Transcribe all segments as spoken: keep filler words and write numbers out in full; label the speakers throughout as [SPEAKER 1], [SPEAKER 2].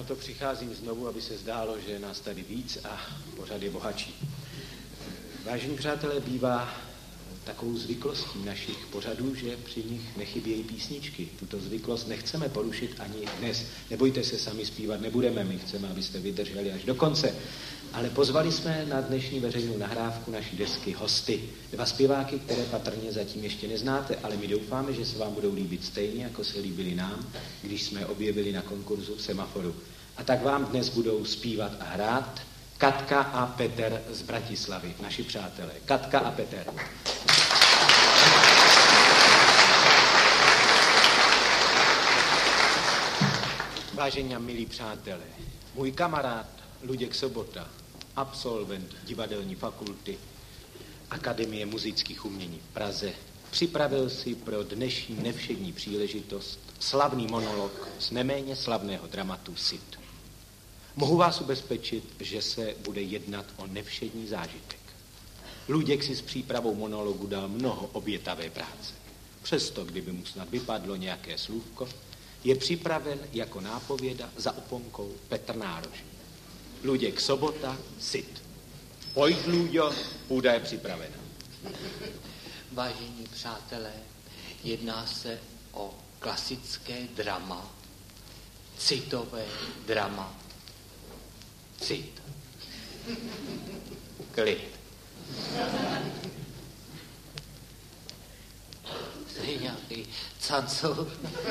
[SPEAKER 1] Proto přicházím znovu, aby se zdálo, že je nás tady víc a pořad je bohatší. Vážení přátelé, bývá takovou zvyklostí našich pořadů, že při nich nechybějí písničky. Tuto zvyklost nechceme porušit ani dnes. Nebojte se, sami zpívat nebudeme, my chceme, abyste vydrželi až do konce. Ale pozvali jsme na dnešní veřejnou nahrávku naší desky hosty. Dva zpěváky, které patrně zatím ještě neznáte, ale my doufáme, že se vám budou líbit stejně, jako se líbili nám, když jsme je objevili na konkurzu v Semaforu. A tak vám dnes budou zpívat a hrát Katka a Petr z Bratislavy, naši přátelé. Katka a Petr. Vážení a milí přátelé, můj kamarád Luděk Sobota, absolvent divadelní fakulty Akademie muzických umění v Praze, připravil si pro dnešní nevšední příležitost slavný monolog z neméně slavného dramatu Cid. Mohu vás ubezpečit, že se bude jednat o nevšední zážitek. Luděk si s přípravou monologu dal mnoho obětavé práce. Přesto, kdyby mu snad vypadlo nějaké slůvko, je připraven jako nápověda za oponkou Petr Nárožný. Luděk Sobota, Cid. Pojď, Luďo, půda je připravena.
[SPEAKER 2] Vážení přátelé, jedná se o klasické drama, citové drama. Cid. Klid. To je nějaký cancour.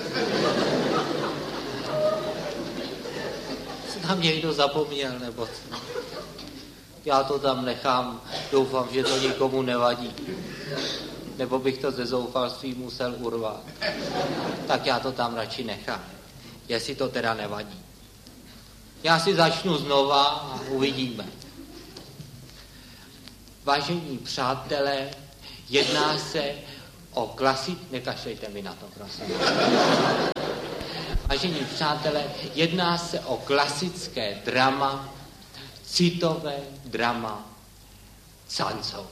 [SPEAKER 2] Tam někdo zapomněl, nebo co? Já to tam nechám, doufám, že to nikomu nevadí. Nebo bych to ze zoufalství musel urvat. Tak já to tam radši nechám, jestli to teda nevadí. Já si začnu znova a uvidíme. Vážení přátelé, jedná se o klasi... Nekašlejte mi na to, prosím. Vážení přátelé, jedná se o klasické drama, citové drama Cancour.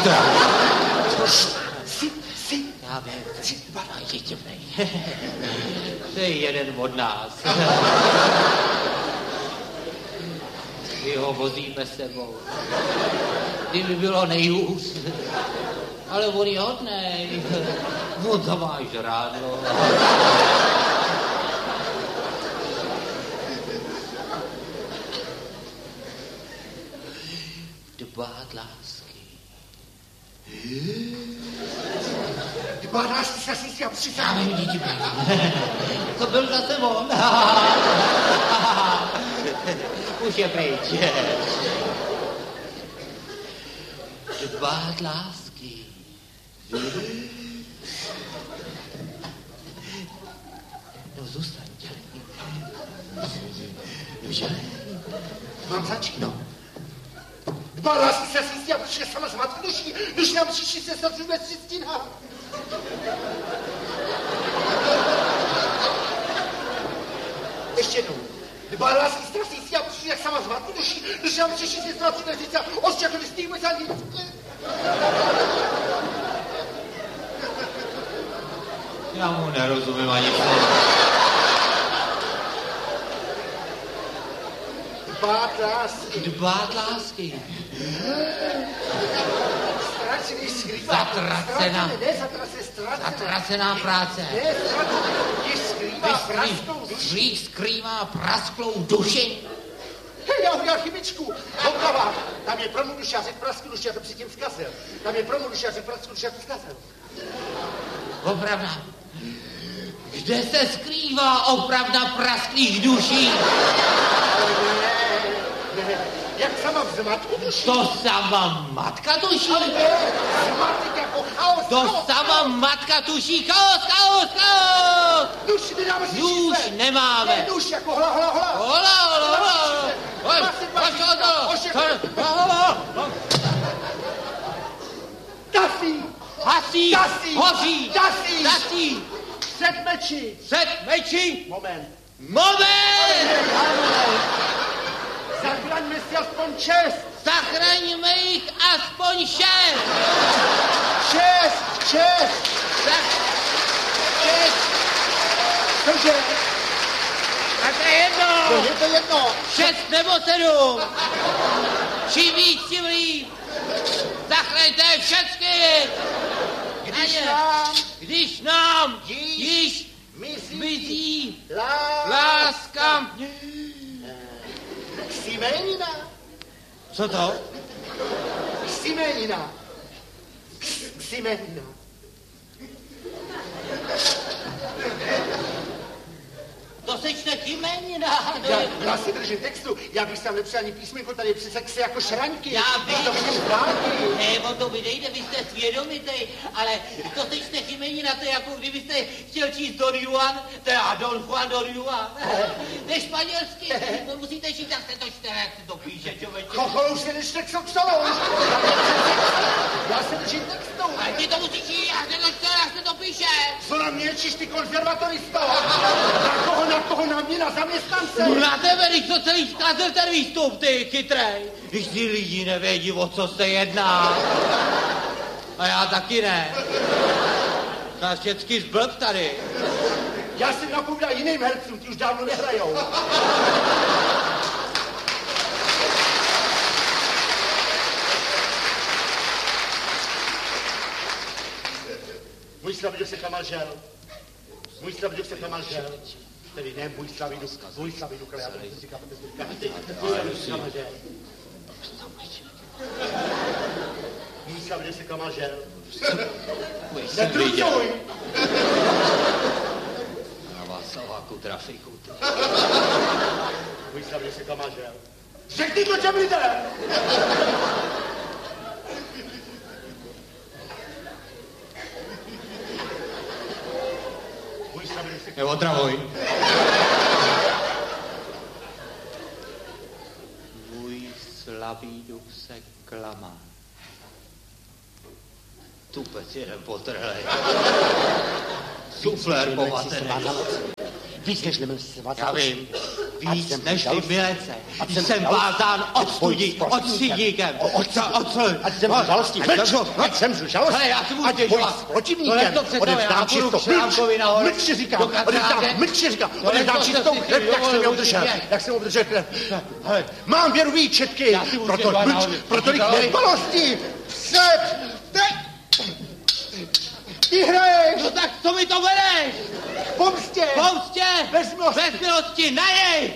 [SPEAKER 2] Já vím, je divnej. To je jeden od nás. My ho vozíme sebou. Kdyby bylo nejhůř. Ale on je hodnej. On to má žrádlo. Dbát lásky.
[SPEAKER 3] Dbát lásky se asi já přišel.
[SPEAKER 2] Já vím, děti to byl zase on. Už je pryč. Dbát lásky. No zůstaň, dělej. Dělej.
[SPEAKER 3] Mám začít? No. Dbát lásky se asi já přišel sama z matky duší, když nám přišli se snad vůbec ciztina. Ještě jednou. Dbát lásky strašný si já přišel jak sama z matky duší, když nám přišli se snad vůbec ciztina. Osčakali s tím za nic.
[SPEAKER 2] Já mu nerozumím ani slovo.
[SPEAKER 3] Dbát lásky.
[SPEAKER 2] Dbát lásky.
[SPEAKER 3] Ztracený skrývá.
[SPEAKER 2] Zatracená.
[SPEAKER 3] Ne, zatracený, ztracený.
[SPEAKER 2] Zatracená práce.
[SPEAKER 3] Ne, ztracený. Když skrývá prasklou duši.
[SPEAKER 2] Když skrývá prasklou duši.
[SPEAKER 3] Hej, já udělal chybičku. Oprava. Tam je promu duši, já řekl prasklou duši, já to předtím zkazil. Tam je promu duši, já řekl prasklou duši, já to zkazil.
[SPEAKER 2] Opravda. Kde se skrývá opravda prasklých duší?
[SPEAKER 3] Ne, ne, jak sama v zmatku duší.
[SPEAKER 2] To sama matka tuší?
[SPEAKER 3] Ale ne, zmatek jako chaos,
[SPEAKER 2] To
[SPEAKER 3] chaos,
[SPEAKER 2] sama
[SPEAKER 3] chaos.
[SPEAKER 2] matka tuší. Chaos, chaos, chaos!
[SPEAKER 3] Duši nedáme si
[SPEAKER 2] Duš
[SPEAKER 3] čísle.
[SPEAKER 2] nemáme.
[SPEAKER 3] Ne, duši jako hla, hla, hla.
[SPEAKER 2] Hola, hola, hola. Hoď, hoď, hoď, hoď.
[SPEAKER 3] Dasí,
[SPEAKER 2] Hasí,
[SPEAKER 3] Dasí.
[SPEAKER 2] hoří,
[SPEAKER 3] Dasí.
[SPEAKER 2] dasí.
[SPEAKER 3] před meči.
[SPEAKER 2] Před meči.
[SPEAKER 3] Moment.
[SPEAKER 2] Moment!
[SPEAKER 3] Zachraňme si aspoň čest.
[SPEAKER 2] Zachraňme jich aspoň šest.
[SPEAKER 3] Čest, čest.
[SPEAKER 2] Zach... Šest.
[SPEAKER 3] Cože? A
[SPEAKER 2] Tak to je jedno.
[SPEAKER 3] No, je to jedno.
[SPEAKER 2] Šest nebo sedm. Čím víc, tím líp. Zachraňte všechny.
[SPEAKER 3] Když
[SPEAKER 2] Aně.
[SPEAKER 3] nám
[SPEAKER 2] Když nám
[SPEAKER 3] Již
[SPEAKER 2] již
[SPEAKER 3] mizí
[SPEAKER 2] mizí
[SPEAKER 3] láska.
[SPEAKER 2] láska.
[SPEAKER 3] Ksimenina.
[SPEAKER 2] Co to?
[SPEAKER 3] Ksimenina. Ksimenina.
[SPEAKER 2] To sečte Chimenina.
[SPEAKER 3] Já, já si držím textu, já bych tam nepřijal ani písmenko, tady je přece ksi jako šraňky.
[SPEAKER 2] Já vím.
[SPEAKER 3] To vidím zvláky.
[SPEAKER 2] Ne, on to vydejde, vy jste svědomitej, ale to sečte Chimenina, to je jako kdybyste chtěl číst Don Juan, teda Don Juan Don Juan. To je španělsky, to musíte číst, jak se to čte, jak se to píše, člověče.
[SPEAKER 3] Chochol, už se nečte k soxolou. Já se držím textu.
[SPEAKER 2] Ale ty to musíš číst, jak se to čte, jak se to píše.
[SPEAKER 3] Co na mě číš, ty konzervatoristo? Na koho, na koho, na mě, na zaměstnance?
[SPEAKER 2] Na tebe, když to celý zkazil ten výstup, ty chytrej. Když ty lidi nevědí, o co se jedná. A já taky ne. Nás všechny zblb tady.
[SPEAKER 3] Já jsem napovídal jiným hercům, ti už dávno nehrajou. Můj Slavidu se kamažel. Můj Slavidu se kamažel. Tedy ne můj Slavidu, můj Slavidu, ale já budu si říkat, protože si říkat. Můj Slavidu se kamažel. Můj Slavidu se kamažel. Netrucuj!
[SPEAKER 2] Na Václaváku trafiku.
[SPEAKER 3] Můj Slavidu se kamažel. Řekni to těm lidem!
[SPEAKER 2] Neotravuj. Můj slabý duch se klamá. Tupec jeden potrhlej. Suflér povatený.
[SPEAKER 3] Víc než nemilci.
[SPEAKER 2] Já vím. Víc než ty milece. Jsem vázán odstudí, odstudíkem.
[SPEAKER 3] Ať jsem žalostí. Ať jsem žalostí.
[SPEAKER 2] Hele, já si můžu
[SPEAKER 3] Ať
[SPEAKER 2] děžovat.
[SPEAKER 3] s protivníkem. Odevzdám čistou. Mlč si říkám. Odevzdám, mlč si říkám. Odevzdám čistou krev, jak jsem je udržel. Jak jsem udržel krev. Hele, mám věru výčetky. Proto mlč, proto bych nedbalostí. Před. Ty hraješ.
[SPEAKER 2] No tak co mi to vedeš?
[SPEAKER 3] Pomstě.
[SPEAKER 2] Pomstě.
[SPEAKER 3] Bez milosti.
[SPEAKER 2] Bez milosti. Na něj.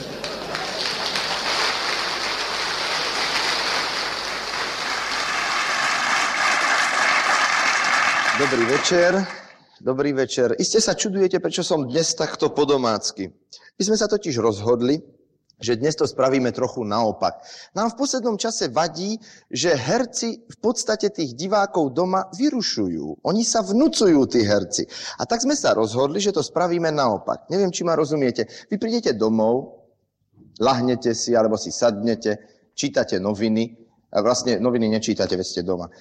[SPEAKER 4] Dobrý večer, dobrý večer. Iste sa čudujete, prečo som dnes takto po domácky. My sme sa totiž rozhodli, že dnes to spravíme trochu naopak. Nám v poslednom čase vadí, že herci v podstate tých divákov doma vyrušujú. Oni sa vnúcujú, tí herci. A tak sme sa rozhodli, že to spravíme naopak. Neviem, či ma rozumiete. Vy prídete domov, lahnete si, alebo si sadnete, čítate noviny, a vlastne noviny nečítate, veď ste doma.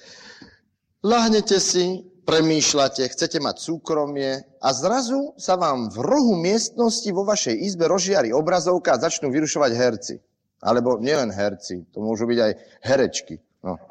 [SPEAKER 4] Lahnete si, premýšľate, chcete mať súkromie a zrazu sa vám v rohu miestnosti vo vašej izbe rozžiari obrazovka a začnú vyrušovať herci. Alebo nielen herci, to môžu byť aj herečky. No.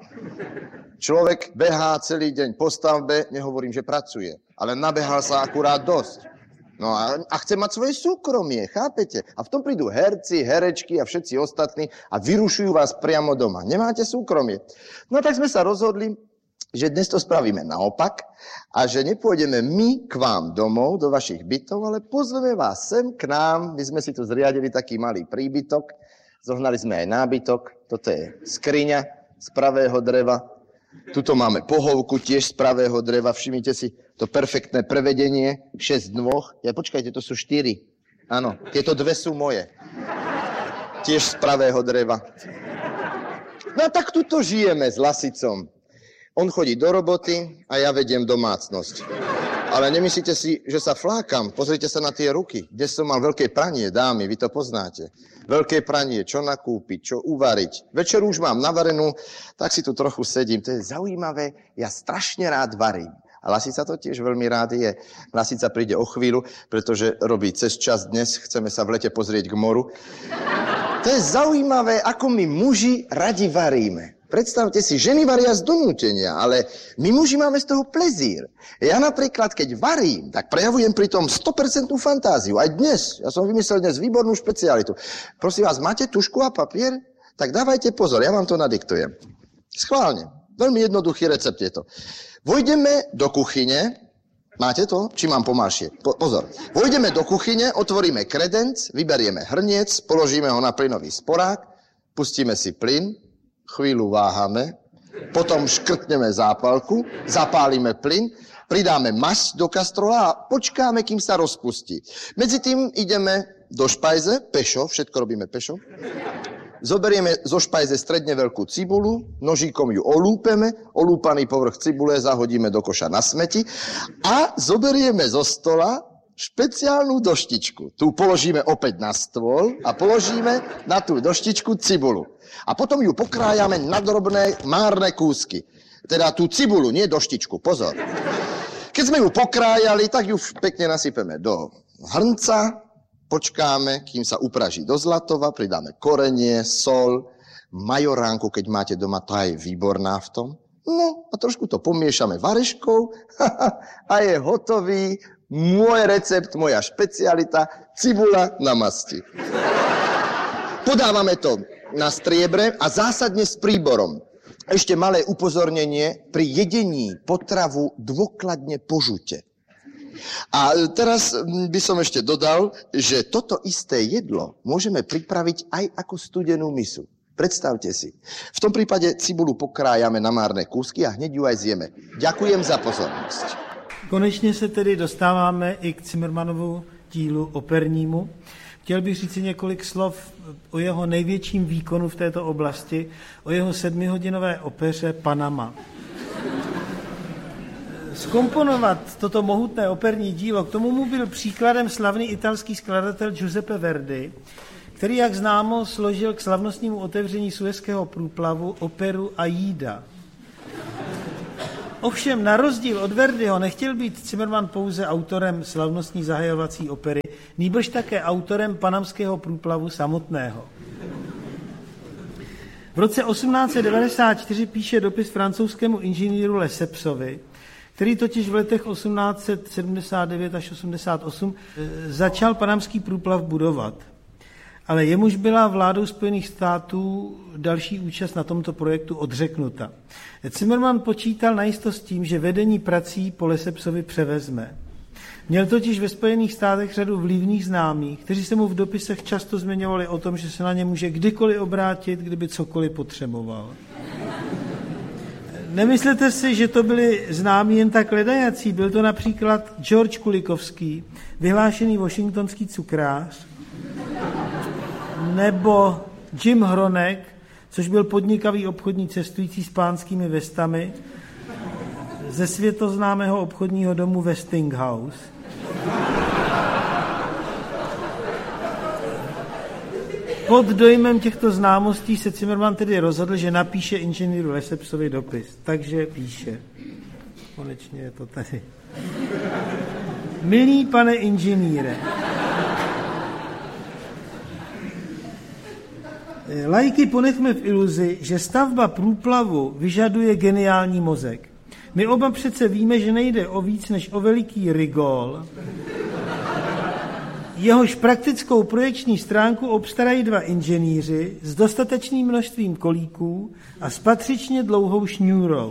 [SPEAKER 4] Človek behá celý deň po stavbe, nehovorím, že pracuje, ale nabehal sa akurát dosť. No a, a chce mať svoje súkromie, chápete? A v tom prídu herci, herečky a všetci ostatní a vyrušujú vás priamo doma. Nemáte súkromie. No tak sme sa rozhodli, že dnes to spravíme naopak a že nepôjdeme my k vám domov, do vašich bytov, ale pozveme vás sem k nám. My sme si tu zriadili taký malý príbytok, zohnali sme aj nábytok, toto je skriňa z pravého dreva, tuto máme pohovku tiež z pravého dreva, všimnite si to perfektné prevedenie, šesť nôh, ja počkajte, to sú štyri, áno, tieto dve sú moje, tiež z pravého dreva. No a tak tuto žijeme s Lasicom. On chodí do roboty a ja vediem domácnosť. Ale nemyslíte si, že sa flákam. Pozrite sa na tie ruky. Dnes som mal veľké pranie, dámy, vy to poznáte. Veľké pranie, čo nakúpiť, čo uvariť. Večer už mám navarenú, tak si tu trochu sedím. To je zaujímavé, ja strašne rád varím. A Lasica to tiež veľmi rád je. Lasica príde o chvíľu, pretože robí cez čas dnes. Chceme sa v lete pozrieť k moru. To je zaujímavé, ako my muži radi varíme. Predstavte si, ženy varia z donútenia, ale my muži máme z toho plezír. Ja napríklad, keď varím, tak prejavujem pri tom sto percent fantáziu. Aj dnes. Ja som vymyslel dnes výbornú špecialitu. Prosím vás, máte tušku a papier? Tak dávajte pozor, ja vám to nadiktujem. Schválne. Veľmi jednoduchý recept je to. Vojdeme do kuchyne. Máte to? Či mám pomalšie? Po, pozor. Vojdeme do kuchyne, otvoríme kredenc, vyberieme hrniec, položíme ho na plynový sporák, pustíme si plyn, chvíľu váhame, potom škrtneme zápalku, zapálime plyn, pridáme masť do kastrola a počkáme, kým sa rozpustí. Medzi tým ideme do špajze, pešo, všetko robíme pešo. Zoberieme zo špajze stredne veľkú cibulu, nožíkom ju olúpeme, olúpaný povrch cibule zahodíme do koša na smeti a zoberieme zo stola špeciálnu doštičku. Tu položíme opäť na stôl a položíme na tú doštičku cibulu. A potom ju pokrájame na drobné márne kúsky. Teda tú cibulu, nie doštičku, pozor. Keď sme ju pokrájali, tak ju pekne nasypeme do hrnca, počkáme, kým sa upraží do zlatova, pridáme korenie, sol, majoránku, keď máte doma, tá je výborná v tom. No a trošku to pomiešame vareškou a je hotový môj recept, moja špecialita, cibula na masti. Podávame to na striebre a zásadne s príborom. Ešte malé upozornenie, pri jedení potravu dôkladne požujte. A teraz by som ešte dodal, že toto isté jedlo môžeme pripraviť aj ako studenú misu. Predstavte si. V tom prípade cibulu pokrájame na márne kúsky a hneď ju aj zjeme. Ďakujem za pozornosť.
[SPEAKER 5] Konečně se tedy dostáváme i k Zimmermannovu dílu opernímu. Chtěl bych říct si několik slov o jeho největším výkonu v této oblasti, o jeho sedmihodinové opeře Panama. Zkomponovat toto mohutné operní dílo, k tomu mu byl příkladem slavný italský skladatel Giuseppe Verdi, který, jak známo, složil k slavnostnímu otevření Suezského průplavu operu Aida. Ovšem, na rozdíl od Verdiho nechtěl být Zimmermann pouze autorem slavnostní zahajovací opery, nýbrž také autorem panamského průplavu samotného. V roce osmnáct set devadesát čtyři píše dopis francouzskému inženýru Lesepsovi, který totiž v letech osmnáct set sedmdesát devět až osmdesát osm začal panamský průplav budovat. Ale jemuž byla vládou Spojených států další účast na tomto projektu odřeknuta. Zimmermann počítal najisto s tím, že vedení prací po Lesepsovi převezme. Měl totiž ve Spojených státech řadu vlivných známých, kteří se mu v dopisech často zmiňovali o tom, že se na ně může kdykoliv obrátit, kdyby cokoliv potřeboval. Nemyslete si, že to byli známí jen tak ledajací. Byl to například George Kulikovský, vyhlášený washingtonský cukrář, nebo Jim Hronek, což byl podnikavý obchodní cestující s pánskými vestami ze světoznámého obchodního domu Westinghouse. Pod dojmem těchto známostí se Zimmermann tedy rozhodl, že napíše inženýru Lesepsovi dopis. Takže píše. Konečně je to tady. Milý pane inženýre, laiky ponechme v iluzi, že stavba průplavu vyžaduje geniální mozek. My oba přece víme, že nejde o víc než o veliký rigol. Jehož praktickou projekční stránku obstarají dva inženýři s dostatečným množstvím kolíků a s patřičně dlouhou šňůrou.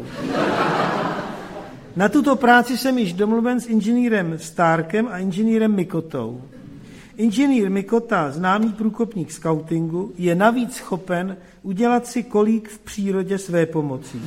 [SPEAKER 5] Na tuto práci jsem již domluven s inženýrem Starkem a inženýrem Mikotou. Inženýr Mikota, známý průkopník skautingu, je navíc schopen udělat si kolík v přírodě své pomocí.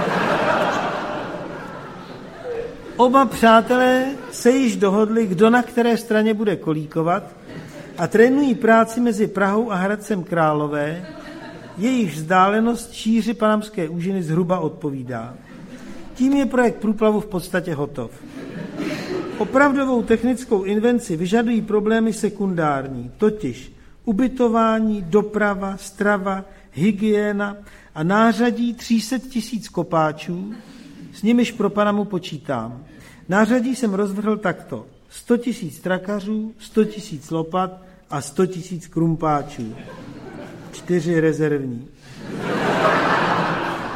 [SPEAKER 5] Oba přátelé se již dohodli, kdo na které straně bude kolíkovat a trénují práci mezi Prahou a Hradcem Králové, jejich vzdálenost šíři panamské úžiny zhruba odpovídá. Tím je projekt průplavu v podstatě hotov. Opravdovou technickou invenci vyžadují problémy sekundární, totiž ubytování, doprava, strava, hygiena a nářadí tří set tisíc kopáčů, s nimiž pro Panamu počítám. Nářadí jsem rozvrhl takto. sto tisíc trakařů, sto tisíc lopat a sto tisíc krumpáčů. Čtyři rezervní.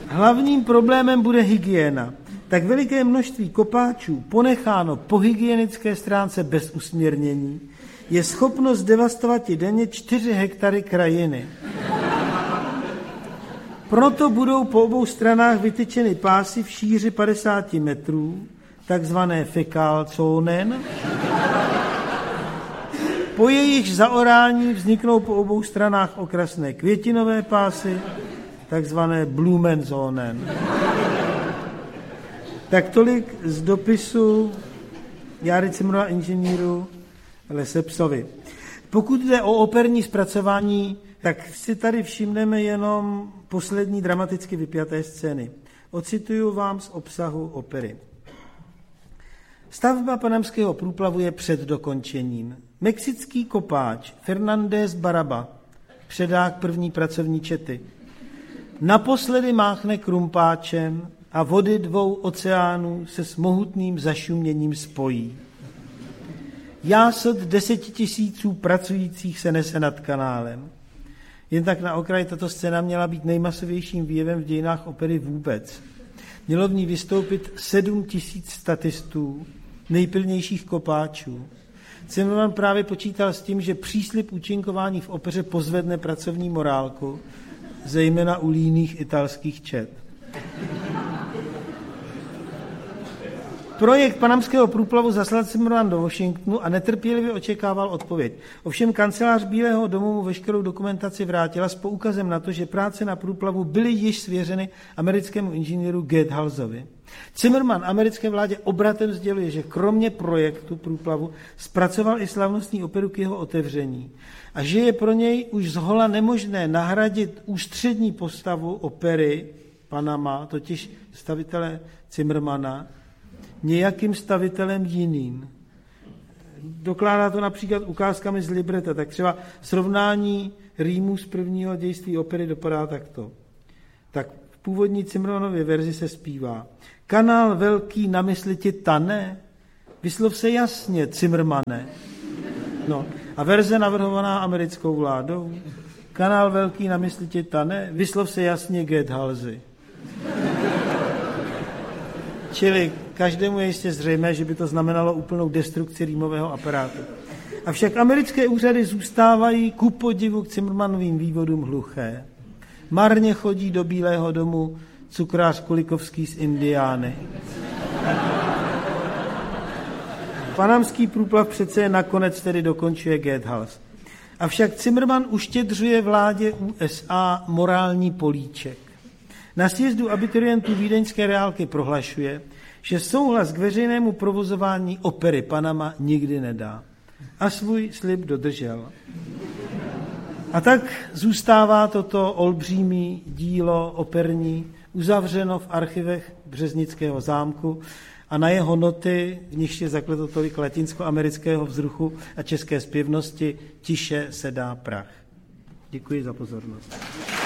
[SPEAKER 5] Hlavním problémem bude hygiena. Tak veliké množství kopáčů ponecháno po hygienické stránce bez usměrnění je schopno zdevastovat i denně čtyři hektary krajiny. Proto budou po obou stranách vytyčeny pásy v šíři padesát metrů, takzvané fekálzónen. Po jejich zaorání vzniknou po obou stranách okrasné květinové pásy, takzvané Blumenzónen. Tak tolik z dopisu Járy Cimrmana inženýru Lesepsovi. Pokud jde o operní zpracování, tak si tady všimneme jenom poslední dramaticky vypjaté scény. Ocituju vám z obsahu opery. Stavba panamského průplavu je před dokončením. Mexický kopáč Fernández Baraba, předák první pracovní čety, naposledy máchne krumpáčem a vody dvou oceánů se s mohutným zašuměním spojí. Jásot desetitisíců pracujících se nese nad kanálem. Jen tak na okraji tato scéna měla být nejmasovějším výjevem v dějinách opery vůbec. Mělo v ní vystoupit sedm tisíc statistů, nejpilnějších kopáčů. Cimrman právě počítal s tím, že příslib účinkování v opeře pozvedne pracovní morálku, zejména u líných italských čet. Projekt panamského průplavu zaslal Cimrman do Washingtonu a netrpělivě očekával odpověď. Ovšem kancelář Bílého domu mu veškerou dokumentaci vrátila s poukazem na to, že práce na průplavu byly již svěřeny americkému inženýru Geerthalsovi. Cimrman americké vládě obratem sděluje, že kromě projektu průplavu zpracoval i slavnostní operu k jeho otevření a že je pro něj už zhola nemožné nahradit ústřední postavu opery Panama, totiž stavitele Cimrmana, nějakým stavitelem jiným. Dokládá to například ukázkami z libreta, tak třeba srovnání rýmů z prvního dějství opery dopadá takto. Tak v původní Cimrmanově verzi se zpívá: Kanál velký na mysli ti tane, vyslov se jasně, Cimrmane. No, a verze navrhovaná americkou vládou: Kanál velký na mysli ti tane, vyslov se jasně, Geerthalsi. Čili každému je jistě zřejmé, že by to znamenalo úplnou destrukci rýmového aparátu. Avšak americké úřady zůstávají ku podivu k Cimrmanovým vývodům hluché. Marně chodí do Bílého domu cukrář Kulikovský z Indiány. Panamský průplav přece nakonec tedy dokončuje Geerthals. Avšak Cimrman uštědřuje vládě U S A morální políček. Na sjezdu abiturientů vídeňské reálky prohlašuje, že souhlas k veřejnému provozování opery Panama nikdy nedá. A svůj slib dodržel. A tak zůstává toto olbřímý dílo operní uzavřeno v archivech Březnického zámku a na jeho noty, v nichž je zakleto tolik latinskoamerického vzruchu a české zpěvnosti, tiše sedá prach. Děkuji za pozornost.